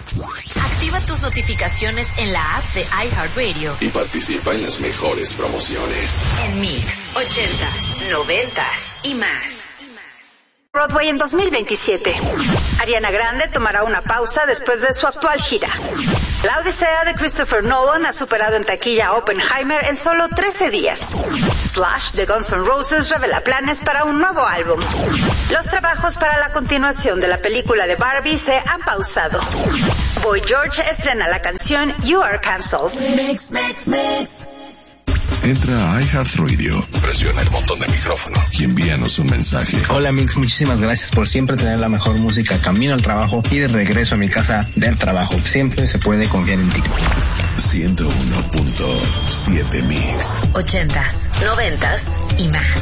Activa tus notificaciones en la app de iHeartRadio y participa en las mejores promociones. En Mix, 80s, 90s y más. Broadway en 2027. Ariana Grande tomará una pausa después de su actual gira. La Odisea de Christopher Nolan ha superado en taquilla a Oppenheimer en solo 13 días. Slash de Guns N' Roses revela planes para un nuevo álbum. Los trabajos para la continuación de la película de Barbie se han pausado. Boy George estrena la canción You Are Cancelled. Mix, mix, mix. Entra a iHeartRadio, presiona el botón de micrófono y envíanos un mensaje. Hola Mix, muchísimas gracias por siempre tener la mejor música camino al trabajo y de regreso a mi casa del trabajo. Siempre se puede confiar en ti. 101.7 Mix. 80s, 90s y más.